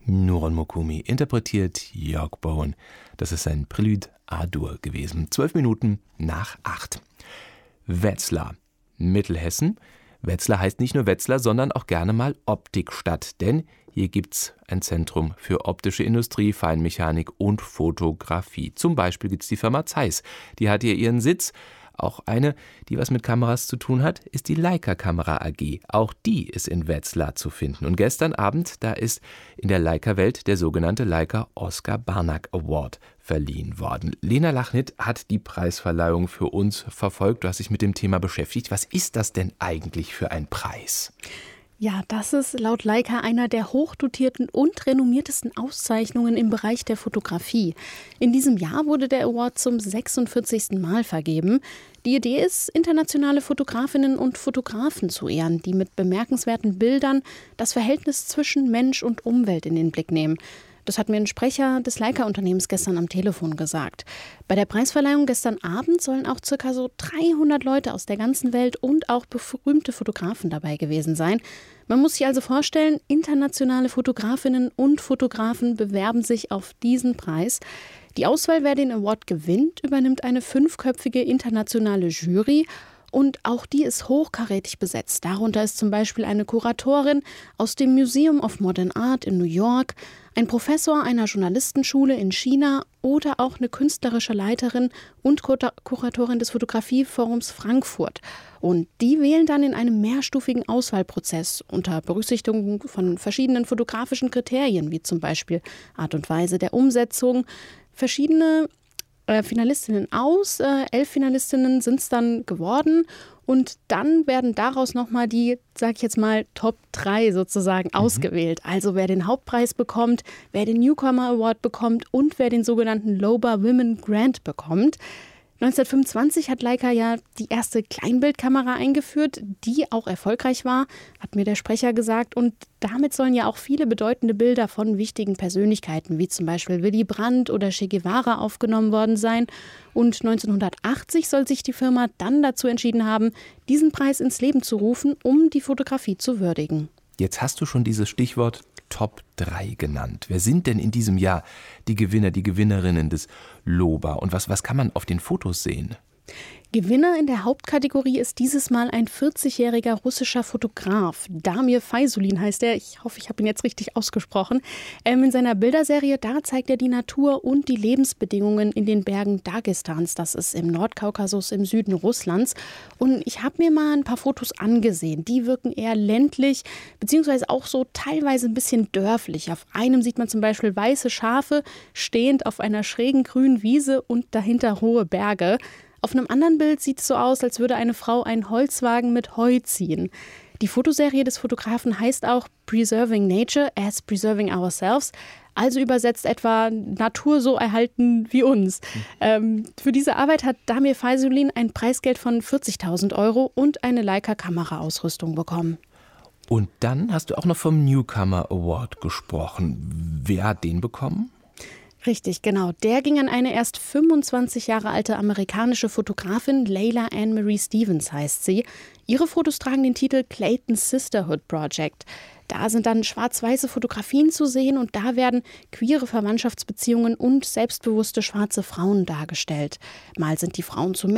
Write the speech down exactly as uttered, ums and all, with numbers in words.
Nuron Mokumi, interpretiert Jörg Bowen. Das ist ein Prelude A-Dur gewesen. Zwölf Minuten nach acht. Wetzlar, Mittelhessen. Wetzlar heißt nicht nur Wetzlar, sondern auch gerne mal Optikstadt, denn hier gibt's ein Zentrum für optische Industrie, Feinmechanik und Fotografie. Zum Beispiel gibt's die Firma Zeiss, die hat hier ihren Sitz. Auch eine, die was mit Kameras zu tun hat, ist die Leica Kamera A G. Auch die ist in Wetzlar zu finden. Und gestern Abend, da ist in der Leica-Welt der sogenannte Leica Oskar Barnack Award verliehen worden. Lena Lachnit hat die Preisverleihung für uns verfolgt. Du hast dich mit dem Thema beschäftigt. Was ist das denn eigentlich für ein Preis? Ja, das ist laut Leica einer der hochdotierten und renommiertesten Auszeichnungen im Bereich der Fotografie. In diesem Jahr wurde der Award zum sechsundvierzigsten Mal vergeben. Die Idee ist, internationale Fotografinnen und Fotografen zu ehren, die mit bemerkenswerten Bildern das Verhältnis zwischen Mensch und Umwelt in den Blick nehmen. Das hat mir ein Sprecher des Leica-Unternehmens gestern am Telefon gesagt. Bei der Preisverleihung gestern Abend sollen auch circa so dreihundert Leute aus der ganzen Welt und auch berühmte Fotografen dabei gewesen sein. Man muss sich also vorstellen, internationale Fotografinnen und Fotografen bewerben sich auf diesen Preis. Die Auswahl, wer den Award gewinnt, übernimmt eine fünfköpfige internationale Jury. Und auch die ist hochkarätig besetzt. Darunter ist zum Beispiel eine Kuratorin aus dem Museum of Modern Art in New York, ein Professor einer Journalistenschule in China oder auch eine künstlerische Leiterin und Kuratorin des Fotografieforums Frankfurt. Und die wählen dann in einem mehrstufigen Auswahlprozess unter Berücksichtigung von verschiedenen fotografischen Kriterien, wie zum Beispiel Art und Weise der Umsetzung, verschiedene Finalistinnen aus. Äh, elf Finalistinnen sind es dann geworden. Und dann werden daraus nochmal die, sag ich jetzt mal, Top drei sozusagen mhm. ausgewählt. Also wer den Hauptpreis bekommt, wer den Newcomer Award bekommt und wer den sogenannten Loba Women Grant bekommt. neunzehnhundertfünfundzwanzig hat Leica ja die erste Kleinbildkamera eingeführt, die auch erfolgreich war, hat mir der Sprecher gesagt. Und damit sollen ja auch viele bedeutende Bilder von wichtigen Persönlichkeiten, wie zum Beispiel Willy Brandt oder Che Guevara, aufgenommen worden sein. Und neunzehnhundertachtzig soll sich die Firma dann dazu entschieden haben, diesen Preis ins Leben zu rufen, um die Fotografie zu würdigen. Jetzt hast du schon dieses Stichwort Top drei genannt. Wer sind denn in diesem Jahr die Gewinner, die Gewinnerinnen des Loba? Und was, was kann man auf den Fotos sehen? Gewinner in der Hauptkategorie ist dieses Mal ein vierzigjähriger russischer Fotograf. Damir Faisulin heißt er. Ich hoffe, ich habe ihn jetzt richtig ausgesprochen. Ähm, in seiner Bilderserie, da zeigt er die Natur und die Lebensbedingungen in den Bergen Dagestans. Das ist im Nordkaukasus im Süden Russlands. Und ich habe mir mal ein paar Fotos angesehen. Die wirken eher ländlich, beziehungsweise auch so teilweise ein bisschen dörflich. Auf einem sieht man zum Beispiel weiße Schafe stehend auf einer schrägen grünen Wiese und dahinter hohe Berge. Auf einem anderen Bild sieht es so aus, als würde eine Frau einen Holzwagen mit Heu ziehen. Die Fotoserie des Fotografen heißt auch Preserving Nature as Preserving Ourselves, also übersetzt etwa Natur so erhalten wie uns. Mhm. Ähm, für diese Arbeit hat Damir Faisulin ein Preisgeld von vierzigtausend Euro und eine Leica-Kamera-Ausrüstung bekommen. Und dann hast du auch noch vom Newcomer Award gesprochen. Wer hat den bekommen? Richtig, genau. Der ging an eine erst fünfundzwanzig Jahre alte amerikanische Fotografin, Layla Ann Marie Stevens heißt sie. Ihre Fotos tragen den Titel Clayton's Sisterhood Project. Da sind dann schwarz-weiße Fotografien zu sehen und da werden queere Verwandtschaftsbeziehungen und selbstbewusste schwarze Frauen dargestellt. Mal sind die Frauen zu